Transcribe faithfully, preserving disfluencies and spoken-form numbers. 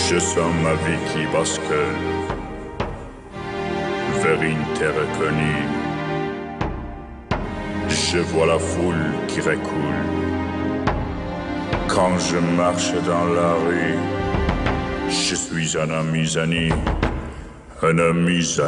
Je sens ma vie qui bascule vers une terre inconnue. Je vois la foule qui recoule quand je marche dans la rue. Je suis un amusani, un amusani.